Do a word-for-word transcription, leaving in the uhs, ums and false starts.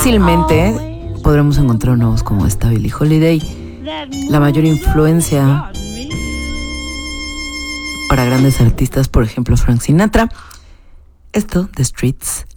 difícilmente podremos encontrar nuevos como esta Billie Holiday. La mayor influencia para grandes artistas, por ejemplo Frank Sinatra. Esto, The Streets,